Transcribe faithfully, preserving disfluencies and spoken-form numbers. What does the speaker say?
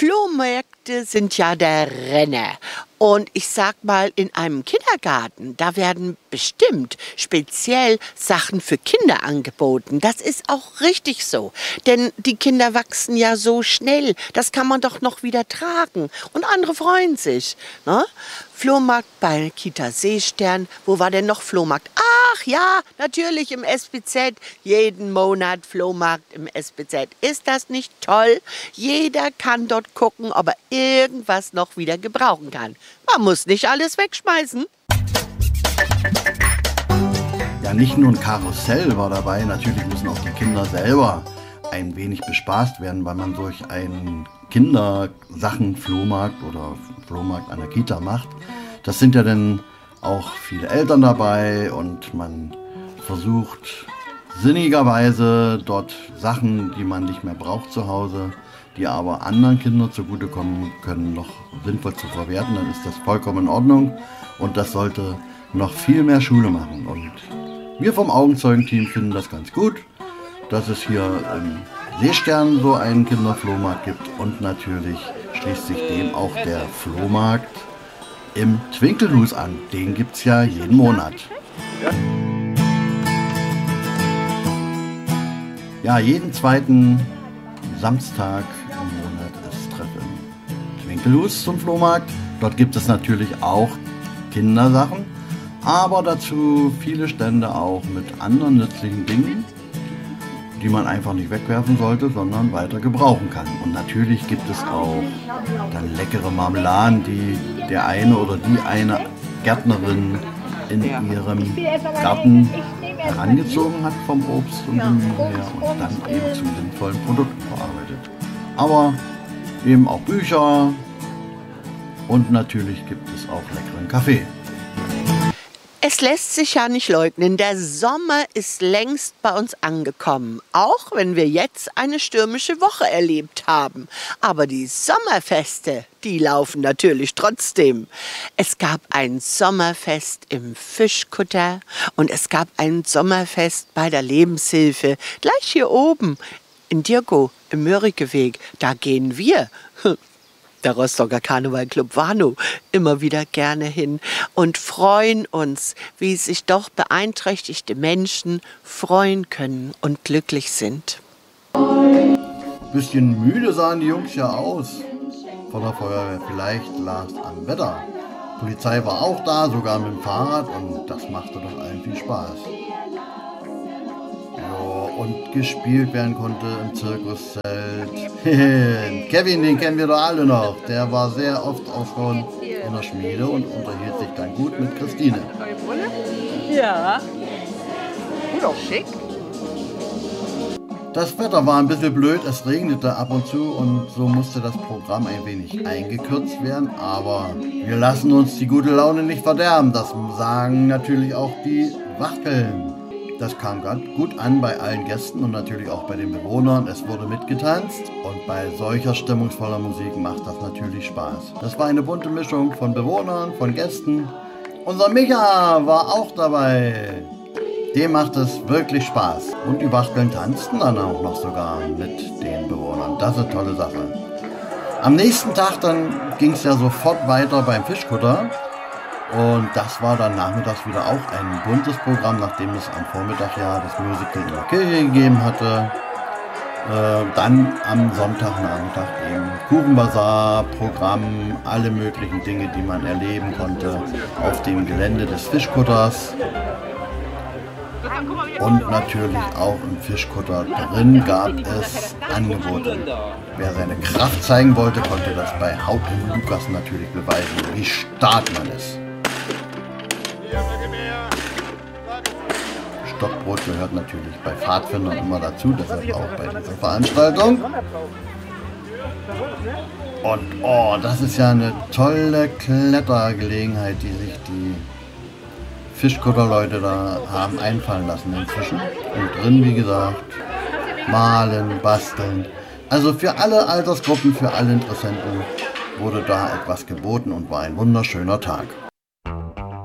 Flohmärkte sind ja der Renner. Und ich sag mal, in einem Kindergarten, da werden bestimmt speziell Sachen für Kinder angeboten. Das ist auch richtig so. Denn die Kinder wachsen ja so schnell. Das kann man doch noch wieder tragen. Und andere freuen sich. Ne? Flohmarkt bei Kita Seestern. Wo war denn noch Flohmarkt? Ach ja, natürlich im S B Z. Jeden Monat Flohmarkt im S B Z. Ist das nicht toll? Jeder kann dort gucken, ob er irgendwas noch wieder gebrauchen kann. Man muss nicht alles wegschmeißen. Ja, nicht nur ein Karussell war dabei, natürlich müssen auch die Kinder selber ein wenig bespaßt werden, weil man durch einen Kindersachen-Flohmarkt oder Flohmarkt an der Kita macht. Das sind ja dann auch viele Eltern dabei und man versucht sinnigerweise dort Sachen, die man nicht mehr braucht zu Hause, die aber anderen Kindern zugutekommen können, noch sinnvoll zu verwerten, dann ist das vollkommen in Ordnung und das sollte noch viel mehr Schule machen. Und wir vom Augenzeugenteam finden das ganz gut, dass es hier im Seestern so einen Kinderflohmarkt gibt und natürlich schließt sich dem auch der Flohmarkt im Twinkelhus an. Den gibt es ja jeden Monat. Ja, jeden zweiten Samstag im Monat ist Treff im Twinkelhus zum Flohmarkt. Dort gibt es natürlich auch Kindersachen, aber dazu viele Stände auch mit anderen nützlichen Dingen, die man einfach nicht wegwerfen sollte, sondern weiter gebrauchen kann. Und natürlich gibt es auch dann leckere Marmeladen, die der eine oder die eine Gärtnerin in ihrem Garten herangezogen hat vom Obst und Gemüse her und dann eben zu sinnvollen Produkten verarbeitet. Aber eben auch Bücher und natürlich gibt es auch leckeren Kaffee. Es lässt sich ja nicht leugnen, der Sommer ist längst bei uns angekommen, auch wenn wir jetzt eine stürmische Woche erlebt haben. Aber die Sommerfeste, die laufen natürlich trotzdem. Es gab ein Sommerfest im Fischkutter und es gab ein Sommerfest bei der Lebenshilfe, gleich hier oben in Dirkow im Mörikeweg. Da gehen wir, der Rostocker Karnevalclub Warnow, immer wieder gerne hin und freuen uns, wie sich doch beeinträchtigte Menschen freuen können und glücklich sind. Bisschen müde sahen die Jungs ja aus von der Feuerwehr. Vielleicht lag es am Wetter. Polizei war auch da, sogar mit dem Fahrrad und das machte doch allen viel Spaß. Und gespielt werden konnte im Zirkuszelt. Kevin, den kennen wir doch alle noch. Der war sehr oft auch schon in der Schmiede und unterhielt sich dann gut mit Christine. Ja. Und auch schick. Das Wetter war ein bisschen blöd, es regnete ab und zu und so musste das Programm ein wenig eingekürzt werden. Aber wir lassen uns die gute Laune nicht verderben. Das sagen natürlich auch die Wachteln. Das kam ganz gut an bei allen Gästen und natürlich auch bei den Bewohnern. Es wurde mitgetanzt und bei solcher stimmungsvoller Musik macht das natürlich Spaß. Das war eine bunte Mischung von Bewohnern, von Gästen. Unser Micha war auch dabei. Dem macht es wirklich Spaß. Und die Wachteln tanzten dann auch noch sogar mit den Bewohnern. Das ist eine tolle Sache. Am nächsten Tag dann ging es ja sofort weiter beim Fischkutter. Und das war dann nachmittags wieder auch ein buntes Programm, nachdem es am Vormittag ja das Musical in der Kirche gegeben hatte. Äh, dann am Sonntagnachmittag eben Kuchenbazar, Programm, alle möglichen Dinge, die man erleben konnte auf dem Gelände des Fischkutters. Und natürlich auch im Fischkutter drin gab es Angebote. Wer seine Kraft zeigen wollte, konnte das bei Haut im Lukas natürlich beweisen, wie stark man ist. Stockbrot gehört natürlich bei Pfadfindern immer dazu, deshalb auch bei dieser Veranstaltung. Und oh, das ist ja eine tolle Klettergelegenheit, die sich die Fischkutterleute da haben einfallen lassen inzwischen. Und drin, wie gesagt, malen, basteln. Also für alle Altersgruppen, für alle Interessenten wurde da etwas geboten und war ein wunderschöner Tag.